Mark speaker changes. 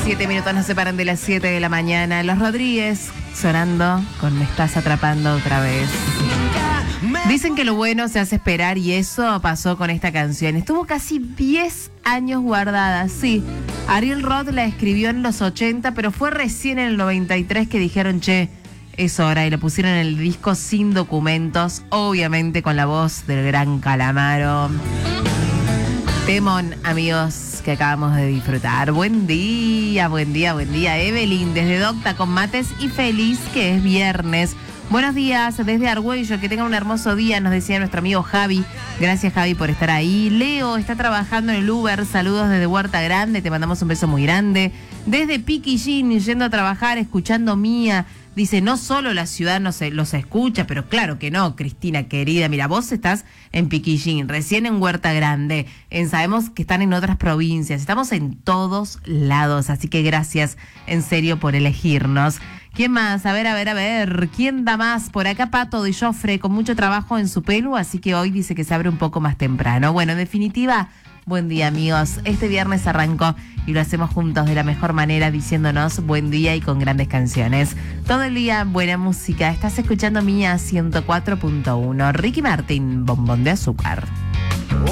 Speaker 1: 7 minutos nos separan de las 7 de la mañana. Los Rodríguez sonando con Me estás atrapando otra vez. Dicen que lo bueno se hace esperar y eso pasó con esta canción. Estuvo casi 10 años guardada, sí. Ariel Roth la escribió en los 80, pero fue recién en el 93 que dijeron, che, es hora, y la pusieron en el disco sin documentos, obviamente con la voz del gran Calamaro. Temón, amigos, que acabamos de disfrutar. Buen día, buen día, buen día. Evelyn, desde Docta con mates y feliz que es viernes. Buenos días desde Argüello, que tengan un hermoso día, nos decía nuestro amigo Javi. Gracias, Javi, por estar ahí. Leo está trabajando en el Uber, saludos desde Huerta Grande, te mandamos un beso muy grande. Desde Piquillín, yendo a trabajar, escuchando Mía. Dice, no solo la ciudad los escucha, pero claro que no, Cristina querida. Mira, vos estás en Piquillín, recién en Huerta Grande. Sabemos que están en otras provincias. Estamos en todos lados, así que gracias en serio por elegirnos. ¿Quién más? A ver. ¿Quién da más? Por acá Pato de Joffre, con mucho trabajo en su pelo, así que hoy dice que se abre un poco más temprano. Bueno, en definitiva, buen día, amigos. Este viernes arrancó y lo hacemos juntos de la mejor manera, diciéndonos buen día y con grandes canciones. Todo el día, buena música. Estás escuchando Mía 104.1. Ricky Martin, Bombón de Azúcar.